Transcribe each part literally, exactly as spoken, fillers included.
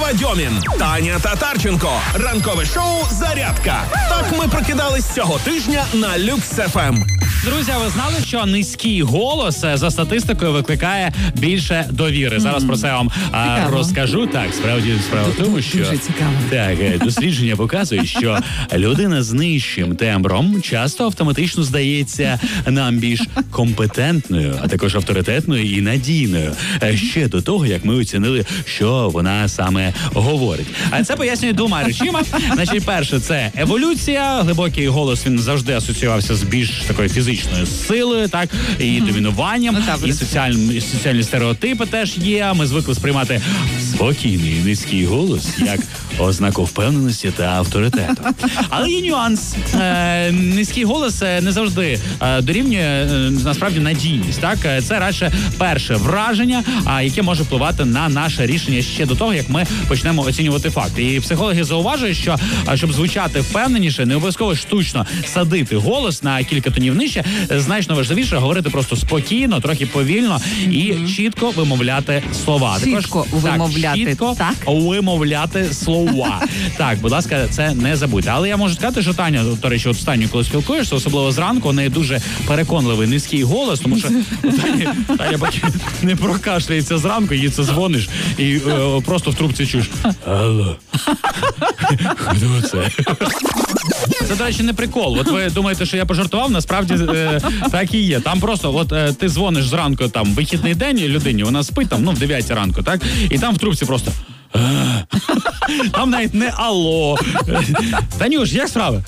Вова Дьомін, Таня Татарченко. Ранкове шоу «Зарядка». Так ми прокидались цього тижня на Люкс еф ем. Друзі, ви знали, що низький голос за статистикою викликає більше довіри? Зараз про це вам а, розкажу. Так, справді справа в тому, що дуже цікаво. Так, дослідження показують, що людина з нижчим тембром часто автоматично здається нам більш компетентною, а також авторитетною і надійною. Ще до того, як ми оцінили, що вона саме говорить. А це пояснює двома речима. Значить, перше, це еволюція. Глибокий голос, він завжди асоціювався з більш такою фізичною силою, так, і домінуванням, ну, так, і соціальні, соціальні стереотипи теж є. Ми звикли сприймати спокійний низький голос як ознаку впевненості та авторитету. Але є нюанс. Е, низький голос не завжди е, дорівнює е, насправді надійність. Так, це радше перше враження, а яке може впливати на наше рішення ще до того, як ми почнемо оцінювати факти. І психологи зауважують, що щоб звучати впевненіше, не обов'язково штучно садити голос на кілька тонів нижче. Значно важливіше говорити просто спокійно, трохи повільно і mm-hmm. чітко вимовляти слова. Чітко Також, вимовляти, так? Чітко так? вимовляти слова. Так, будь ласка, це не забудьте. Але я можу сказати, що Таня, до речі, от з Таню, коли спілкуєшся, особливо зранку, у неї дуже переконливий низький голос, тому що Таня, Таня поки не прокашляється зранку, їй це дзвониш і е, просто в трубці чуєш. Алло. Хто це? Це, до речі, не прикол. От ви думаєте, що я пожартував, насправді е, так і є. Там просто, от е, ти дзвониш зранку, там, вихідний день людині, вона спить там, ну, в дев'ятій ранку, так? І там в трубці просто... Там навіть не алло. Танюш, як справи?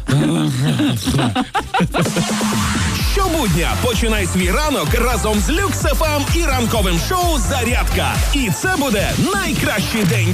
Щобудня починай свій ранок разом з Люкс еф ем і ранковим шоу «Зарядка». І це буде найкращий день